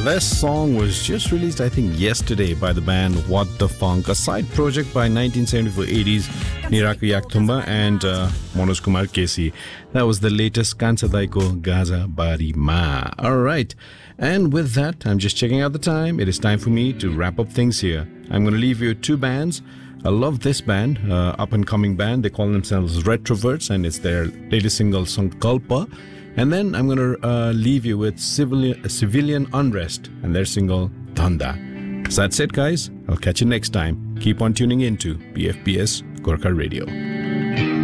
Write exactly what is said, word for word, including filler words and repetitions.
This song was just released, I think, yesterday by the band What the Funk, a side project by nineteen seventy-four eighties Niraka Yakthumba and uh, Manoj Kumar Kesi. That was the latest Kansadaiko Gaza Bari Ma. All right. And with that, I'm just checking out the time. It is time for me to wrap up things here. I'm going to leave you with two bands. I love this band, uh, up-and-coming band. They call themselves Retroverts, and it's their latest single, Sankalpa. And then I'm going to uh, leave you with Civilian, Civilian Unrest and their single, Dhanda. So that's it, guys. I'll catch you next time. Keep on tuning in to B F P S Gorkha Radio.